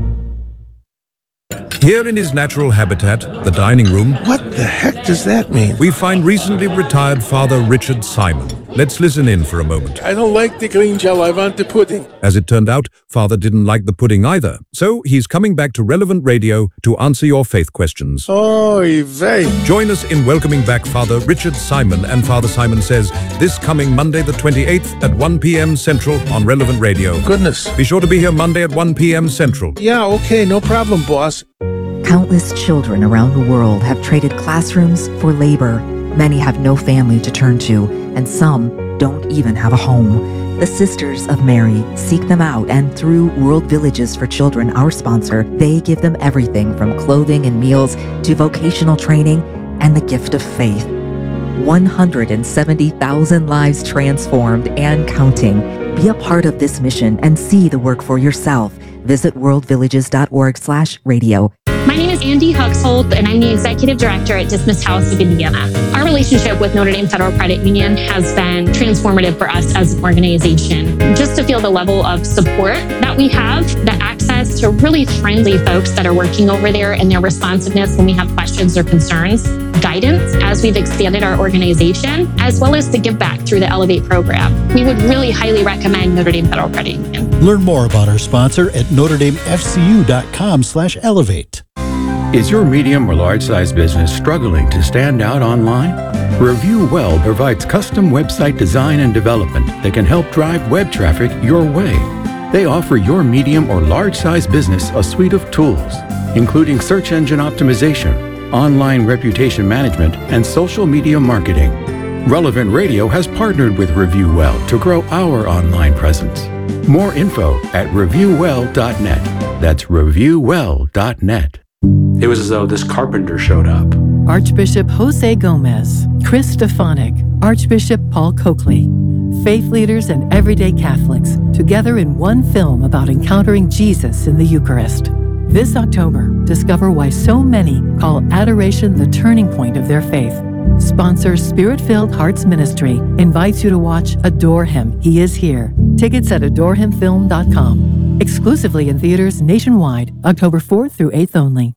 Here in his natural habitat, the dining room. What the heck does that mean? We find recently retired Father Richard Simon. Let's listen in for a moment. I don't like the green gel, I want the pudding. As it turned out, Father didn't like the pudding either. So he's coming back to Relevant Radio to answer your faith questions. Oy vey. Join us in welcoming back Father Richard Simon and Father Simon Says this coming Monday the twenty-eighth at one p.m. Central on Relevant Radio. Goodness. Be sure to be here Monday at one p.m. Central. Yeah, okay, no problem, boss. Countless children around the world have traded classrooms for labor. Many have no family to turn to, and some don't even have a home. The Sisters of Mary seek them out, and through World Villages for Children, our sponsor, they give them everything from clothing and meals to vocational training and the gift of faith. one hundred seventy thousand lives transformed and counting. Be a part of this mission and see the work for yourself. Visit worldvillages.org slash radio. My name is Andy Huxhold, and I'm the Executive Director at Dismas House of Indiana. Our relationship with Notre Dame Federal Credit Union has been transformative for us as an organization. Just to feel the level of support that we have, the access to really friendly folks that are working over there, and their responsiveness when we have questions or concerns, guidance as we've expanded our organization, as well as the give back through the Elevate program. We would really highly recommend Notre Dame Federal Credit Union. Learn more about our sponsor at notre dame f c u dot com slash elevate. Is your medium or large size business struggling to stand out online? Review Well provides custom website design and development that can help drive web traffic your way. They offer your medium or large size business a suite of tools, including search engine optimization, online reputation management, and social media marketing. Relevant Radio has partnered with Review Well to grow our online presence. More info at review well dot net. That's review well dot net. It was as though this carpenter showed up. Archbishop Jose Gomez, Chris Stefanik, Archbishop Paul Coakley. Faith leaders and everyday Catholics together in one film about encountering Jesus in the Eucharist. This October, discover why so many call adoration the turning point of their faith. Sponsor Spirit-Filled Hearts Ministry invites you to watch Adore Him, He Is Here. Tickets at adore him film dot com. Exclusively in theaters nationwide, October fourth through eighth only.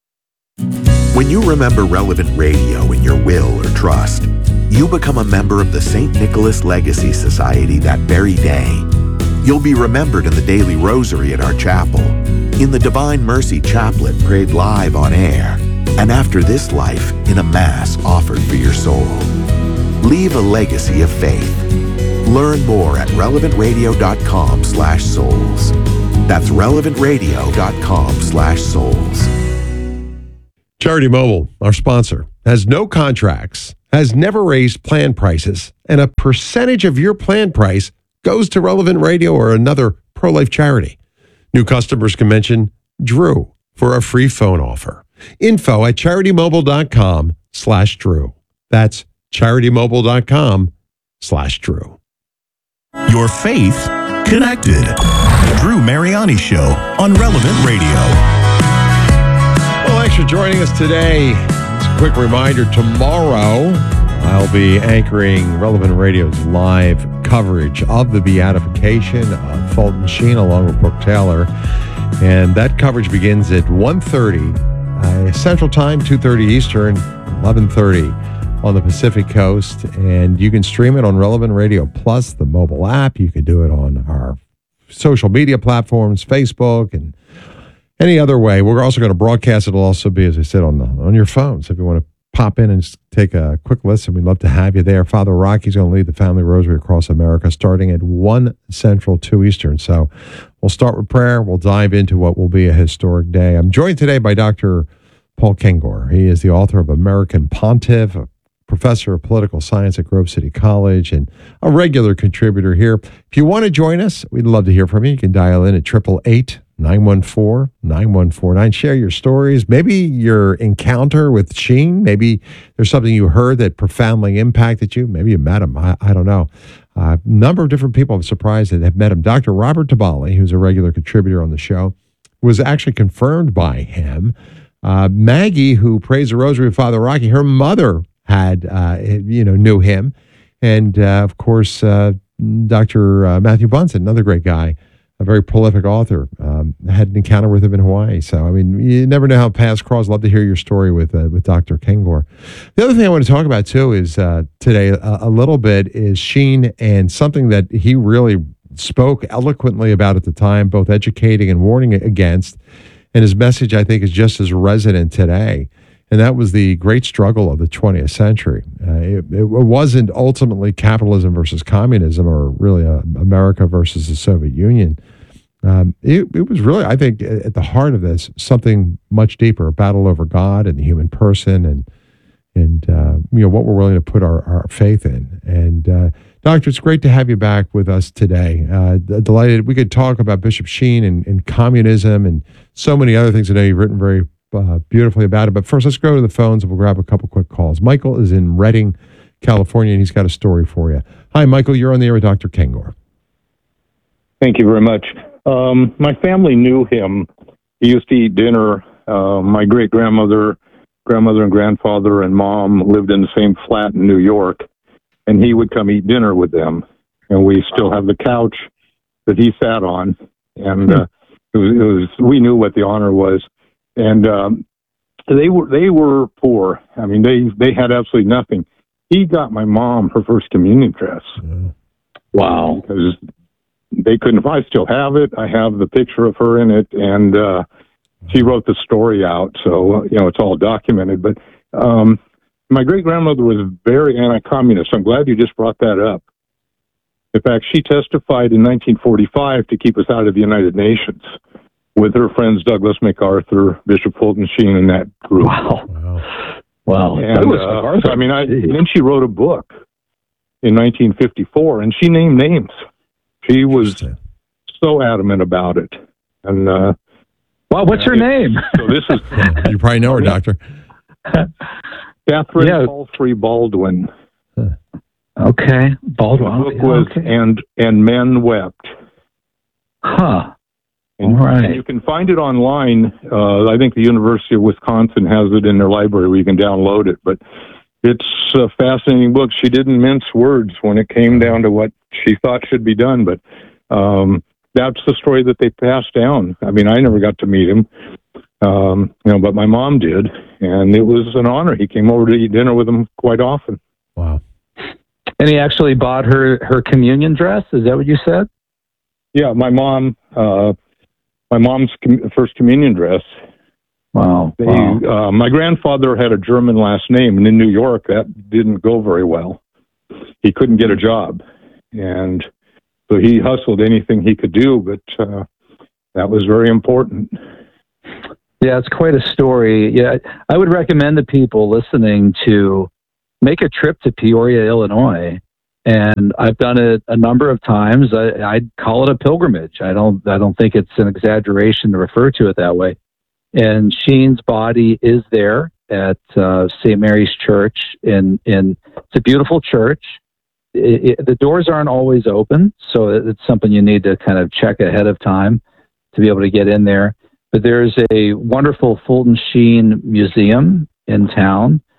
When you remember Relevant Radio in your will or trust, you become a member of the Saint Nicholas Legacy Society that very day. You'll be remembered in the daily rosary at our chapel, in the Divine Mercy Chaplet prayed live on air, and after this life in a Mass offered for your soul. Leave a legacy of faith. Learn more at relevantradio.com slash souls. That's relevantradio.com slash souls. Charity Mobile, our sponsor, has no contracts, has never raised plan prices, and a percentage of your plan price goes to Relevant Radio or another pro-life charity. New customers can mention Drew for a free phone offer. Info at charitymobile.com slash Drew. That's charitymobile.com slash Drew. Your faith connected. The Drew Mariani Show on Relevant Radio. Well, thanks for joining us today. Just a quick reminder, tomorrow I'll be anchoring Relevant Radio's live coverage of the beatification of Fulton Sheen along with Brooke Taylor. And that coverage begins at one thirty uh, Central Time, two thirty Eastern, eleven thirty on the Pacific Coast. And you can stream it on Relevant Radio Plus, the mobile app. You can do it on our social media platforms, Facebook, and any other way. We're also going to broadcast it. It'll also be, as I said, on, the, on your phones. If you want to pop in and just take a quick listen, we'd love to have you there. Father Rocky's going to lead the Family Rosary across America starting at one Central, two Eastern. So we'll start with prayer. We'll dive into what will be a historic day. I'm joined today by Doctor Paul Kengor. He is the author of American Pontiff, a professor of political science at Grove City College, and a regular contributor here. If you want to join us, we'd love to hear from you. You can dial in at eight eight eight, nine one four, nine one four nine. Share your stories. Maybe your encounter with Sheen. Maybe there's something you heard that profoundly impacted you. Maybe you met him. I, I don't know. A uh, number of different people I'm surprised that have met him. Doctor Robert Tabali, who's a regular contributor on the show, was actually confirmed by him. Uh, Maggie, who prays the rosary with Father Rocky, her mother had, uh, you know, knew him. And, uh, of course, uh, Doctor Uh, Matthew Bunson, another great guy, a very prolific author, um, had an encounter with him in Hawaii. So, I mean, you never know how paths cross. Love to hear your story with uh, with Doctor Kengor. The other thing I want to talk about, too, is uh, today a, a little bit is Sheen and something that he really spoke eloquently about at the time, both educating and warning against. And his message, I think, is just as resonant today. And that was the great struggle of the twentieth century. Uh, it, it wasn't ultimately capitalism versus communism or really uh, America versus the Soviet Union. Um, it, it was really, I think, at the heart of this, something much deeper, a battle over God and the human person and, and uh, you know, what we're willing to put our, our faith in. And, uh, Doctor, it's great to have you back with us today. Uh, delighted we could talk about Bishop Sheen and, and communism and so many other things. I know you've written very Uh, beautifully about it. But first, let's go to the phones and we'll grab a couple quick calls. Michael is in Redding, California, and he's got a story for you. Hi, Michael. You're on the air with Doctor Kengor. Thank you very much. Um, my family knew him. He used to eat dinner. Uh, my great-grandmother, grandmother and grandfather and mom lived in the same flat in New York, and he would come eat dinner with them. And we still have the couch that he sat on. And uh, it was, it was, we knew what the honor was. And um, they were they were poor. I mean, they they had absolutely nothing. He got my mom her first communion dress. Mm. Wow! Because they couldn't. I still have it. I have the picture of her in it, and uh, she wrote the story out, so you know it's all documented. But um, my great grandmother was very anti-communist. I'm glad you just brought that up. In fact, she testified in nineteen forty-five to keep us out of the United Nations, with her friends Douglas MacArthur, Bishop Fulton Sheen, and that group. Wow. Wow. wow. And, uh, so, I mean, I, and then she wrote a book in nineteen fifty-four, and she named names. She was so adamant about it. And uh, wow, what's her it, name? So this is you probably know her, Doctor. Catherine yeah. Palfrey Baldwin. Huh. Okay, Baldwin. The book was okay. and and Men Wept. Huh. And All right. You can find it online. Uh, I think the University of Wisconsin has it in their library where you can download it. But it's a fascinating book. She didn't mince words when it came down to what she thought should be done. But um, that's the story that they passed down. I mean, I never got to meet him, um, you know, but my mom did, and it was an honor. He came over to eat dinner with them quite often. Wow. And he actually bought her her communion dress. Is that what you said? Yeah, my mom, uh, my mom's com- first communion dress. Wow. They, wow. Uh, my grandfather had a German last name, and in New York, that didn't go very well. He couldn't get a job, and so he hustled anything he could do, but uh, that was very important. Yeah, it's quite a story. Yeah, I would recommend to people listening to make a trip to Peoria, Illinois. And I've done it a number of times. I, I'd call it a pilgrimage. I don't. I don't think it's an exaggeration to refer to it that way. And Sheen's body is there at uh, Saint Mary's Church. In in it's a beautiful church. It, it, the doors aren't always open, so it's something you need to kind of check ahead of time to be able to get in there. But there's a wonderful Fulton Sheen Museum in town.